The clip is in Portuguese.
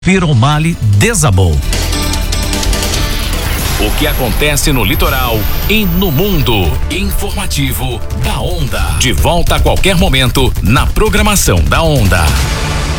Firomale desabou. O que acontece no litoral e no mundo. Informativo da Onda. De volta a qualquer momento na programação da Onda.